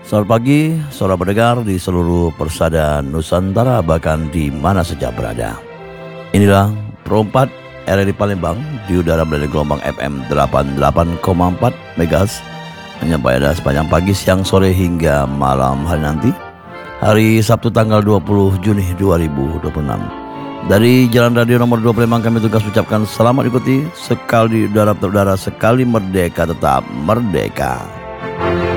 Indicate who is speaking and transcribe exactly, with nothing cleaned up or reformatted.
Speaker 1: Selamat pagi, saudara pendengar di seluruh persada Nusantara bahkan di mana saja berada. Inilah Pro empat R R I Palembang di udara dari gelombang F M delapan puluh delapan koma empat MHz menyampai Anda sepanjang pagi, siang, sore hingga malam hari nanti. Hari Sabtu tanggal dua puluh Juni dua ribu dua puluh enam. Dari Jalan Radio nomor dua Palembang kami tugas ucapkan selamat ikuti sekali udara terudara sekali merdeka tetap merdeka.